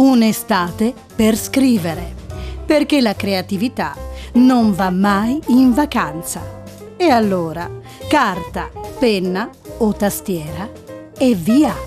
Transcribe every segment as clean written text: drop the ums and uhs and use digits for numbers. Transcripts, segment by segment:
Un'estate per scrivere, perché la creatività non va mai in vacanza. E allora, carta, penna o tastiera e via!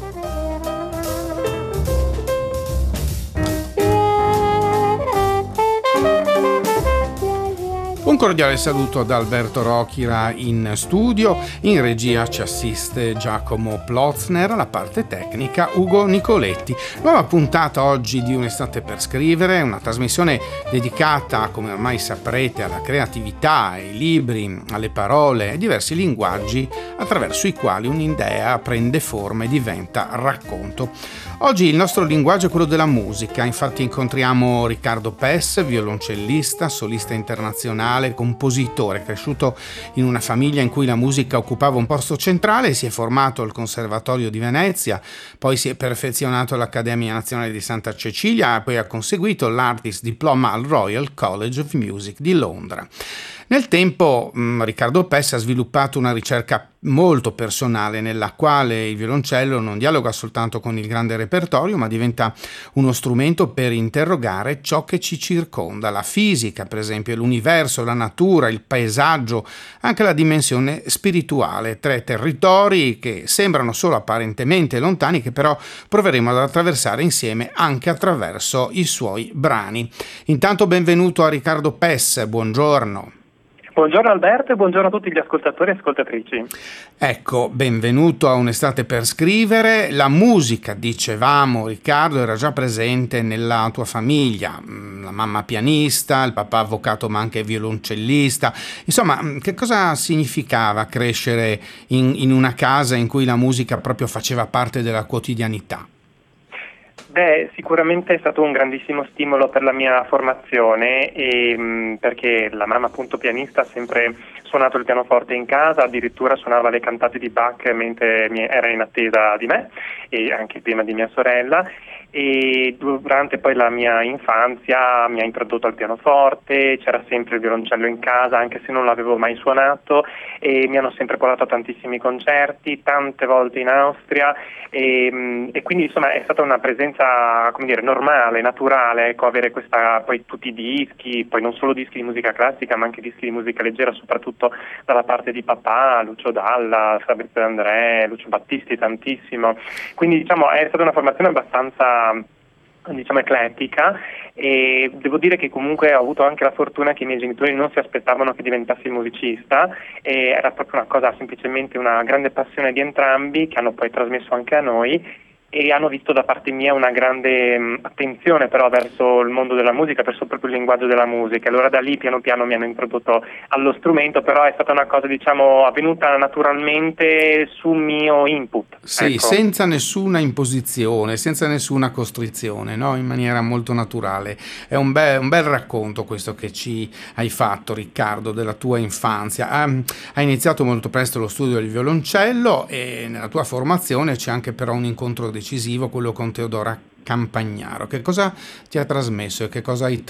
Un cordiale saluto ad Alberto Rochira in studio, in regia ci assiste Giacomo Plotzner, alla parte tecnica Ugo Nicoletti. Nuova puntata oggi di Un'estate per scrivere, una trasmissione dedicata, come ormai saprete, alla creatività, ai libri, alle parole e diversi linguaggi attraverso i quali un'idea prende forma e diventa racconto. Oggi il nostro linguaggio è quello della musica, infatti incontriamo Riccardo Pes, violoncellista, solista internazionale, compositore, cresciuto in una famiglia in cui la musica occupava un posto centrale, si è formato al Conservatorio di Venezia, poi si è perfezionato all'Accademia Nazionale di Santa Cecilia e poi ha conseguito l'Artist Diploma al Royal College of Music di Londra. Nel tempo Riccardo Pes ha sviluppato una ricerca molto personale nella quale il violoncello non dialoga soltanto con il grande repertorio, ma diventa uno strumento per interrogare ciò che ci circonda, la fisica per esempio, l'universo, la natura, il paesaggio, anche la dimensione spirituale, tre territori che sembrano solo apparentemente lontani, che però proveremo ad attraversare insieme anche attraverso i suoi brani. Intanto benvenuto a Riccardo Pes, buongiorno. Buongiorno Alberto e buongiorno a tutti gli ascoltatori e ascoltatrici. Ecco, benvenuto a Un'estate per scrivere. La musica, dicevamo, Riccardo, era già presente nella tua famiglia, la mamma pianista, il papà avvocato ma anche violoncellista. Insomma, che cosa significava crescere in una casa in cui la musica proprio faceva parte della quotidianità? Sicuramente è stato un grandissimo stimolo per la mia formazione perché la mamma appunto pianista ha sempre suonato il pianoforte in casa, addirittura suonava le cantate di Bach mentre era in attesa di me e anche prima di mia sorella, e durante poi la mia infanzia mi ha introdotto al pianoforte, c'era sempre il violoncello in casa anche se non l'avevo mai suonato, e mi hanno sempre portato a tantissimi concerti, tante volte in Austria, e quindi insomma è stata una presenza, come dire, normale, naturale, ecco, avere questa, poi tutti i dischi, poi non solo dischi di musica classica ma anche dischi di musica leggera, soprattutto dalla parte di papà, Lucio Dalla, Fabrizio De André, Lucio Battisti tantissimo, quindi diciamo è stata una formazione abbastanza eclettica, e devo dire che comunque ho avuto anche la fortuna che i miei genitori non si aspettavano che diventassi musicista, e era proprio una cosa, semplicemente una grande passione di entrambi che hanno poi trasmesso anche a noi, e hanno visto da parte mia una grande attenzione però verso il mondo della musica, verso proprio il linguaggio della musica. Allora da lì piano piano mi hanno introdotto allo strumento, però è stata una cosa avvenuta naturalmente su mio input. Sì, ecco. Senza nessuna imposizione, senza nessuna costrizione, no? In maniera molto naturale. È un bel racconto questo che ci hai fatto, Riccardo, della tua infanzia. Hai iniziato molto presto lo studio del violoncello e nella tua formazione c'è anche però un incontro decisivo, quello con Teodora Campagnaro. Che cosa ti ha trasmesso e che cosa hai